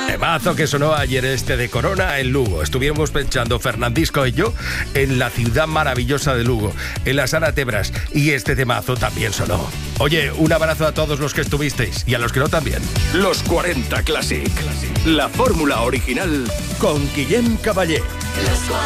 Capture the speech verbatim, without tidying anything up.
Temazo que sonó ayer este de Corona en Lugo. Estuvimos pensando Fernandisco y yo en la ciudad maravillosa de Lugo, en la Sala Tebras, y este temazo también sonó. Oye, un abrazo a todos los que estuvisteis y a los que no también. Los cuarenta Classic, la fórmula original con Guillem Caballé. Los